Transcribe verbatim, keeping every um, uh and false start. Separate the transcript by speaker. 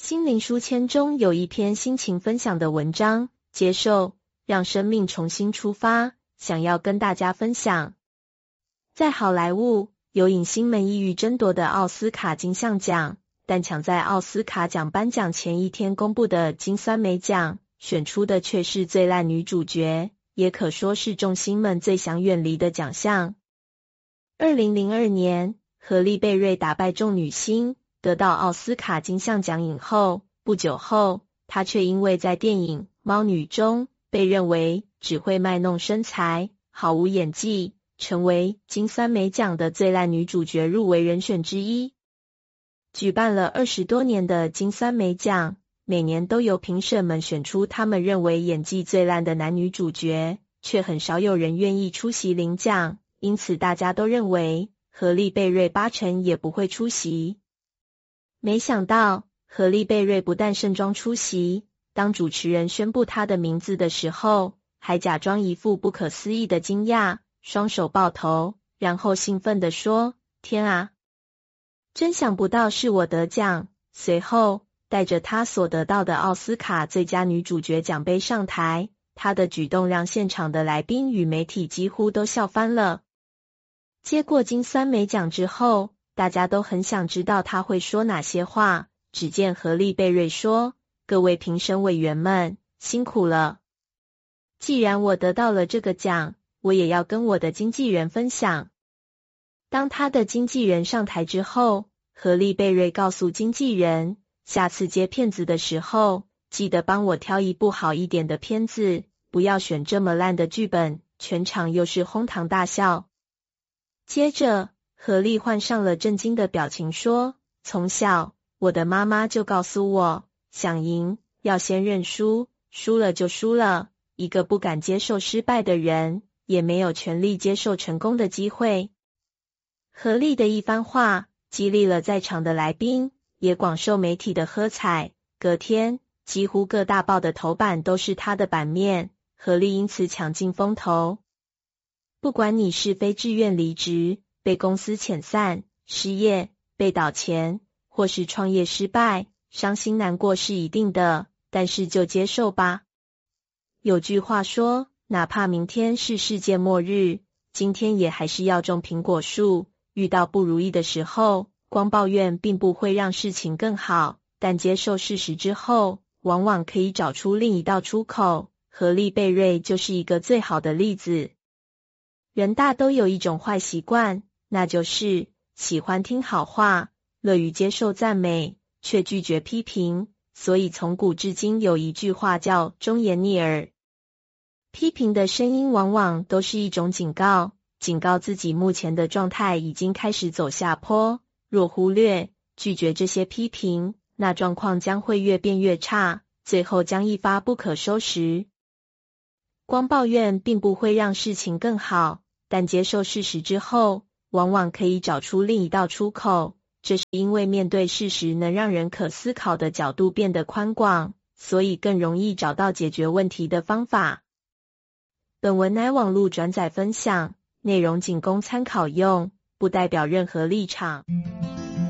Speaker 1: 心灵书签中有一篇心情分享的文章，接受，让生命重新出发，想要跟大家分享。在好莱坞，有影星们意欲争夺的奥斯卡金像奖，但抢在奥斯卡奖颁奖前一天公布的金酸梅奖，选出的却是最烂女主角，也可说是众星们最想远离的奖项。二零零二年，荷莉贝瑞打败众女星，得到奥斯卡金像奖影后，不久后，她却因为在电影《猫女》中被认为只会卖弄身材，毫无演技，成为金酸梅奖的最烂女主角入围人选之一。举办了二十多年的金酸梅奖，每年都由评审们选出他们认为演技最烂的男女主角，却很少有人愿意出席领奖，因此大家都认为荷莉贝瑞八成也不会出席。没想到，荷莉贝瑞不但盛装出席，当主持人宣布她的名字的时候，还假装一副不可思议的惊讶，双手抱头，然后兴奋地说：“天啊！真想不到是我得奖。”随后，带着她所得到的奥斯卡最佳女主角奖杯上台，她的举动让现场的来宾与媒体几乎都笑翻了。接过金酸梅奖之后，大家都很想知道她会说哪些话。只见荷莉贝瑞说：“各位评审委员们，辛苦了。既然我得到了这个奖，我也要跟我的经纪人分享。”当她的经纪人上台之后，荷莉贝瑞告诉经纪人，下次接片子的时候，记得帮我挑一部好一点的片子，不要选这么烂的剧本。全场又是哄堂大笑。接着，荷莉换上了震惊的表情说：“从小，我的妈妈就告诉我，想赢，要先认输，输了就输了。一个不敢接受失败的人，也没有权利接受成功的机会。”荷莉的一番话激励了在场的来宾，也广受媒体的喝彩。隔天，几乎各大报的头版都是她的版面，荷莉因此抢尽风头。不管你是非自愿离职，被公司遣散，失业，被倒钱，或是创业失败，伤心难过是一定的，但是就接受吧。有句话说，哪怕明天是世界末日，今天也还是要种苹果树。遇到不如意的时候，光抱怨并不会让事情更好，但接受事实之后，往往可以找出另一道出口。荷莉贝瑞就是一个最好的例子。人大都有一种坏习惯，那就是喜欢听好话，乐于接受赞美，却拒绝批评。所以从古至今有一句话叫忠言逆耳。批评的声音往往都是一种警告，警告自己目前的状态已经开始走下坡，若忽略、拒绝这些批评，那状况将会越变越差，最后将一发不可收拾。光抱怨并不会让事情更好，但接受事实之后，往往可以找出另一道出口。这是因为面对事实能让人可思考的角度变得宽广，所以更容易找到解决问题的方法。本文乃网络转载分享，内容仅供参考用，不代表任何立场。